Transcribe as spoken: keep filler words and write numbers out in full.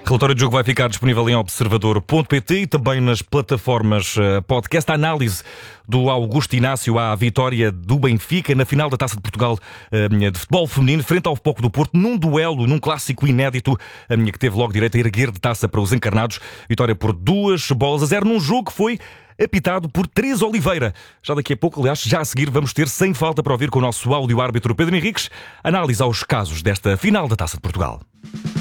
Relatório de jogo vai ficar disponível em observador ponto pt e também nas plataformas podcast. A análise do Augusto Inácio à vitória do Benfica na final da Taça de Portugal de futebol feminino, frente ao Futebol Clube do Porto, num duelo, num clássico inédito, a minha que teve logo direito a erguer de taça para os encarnados. Vitória por duas bolas a zero num jogo que foi apitado por Teresa Oliveira. Já daqui a pouco, aliás, já a seguir, vamos ter sem falta para ouvir com o nosso áudio-árbitro Pedro Henriques análise aos casos desta final da Taça de Portugal.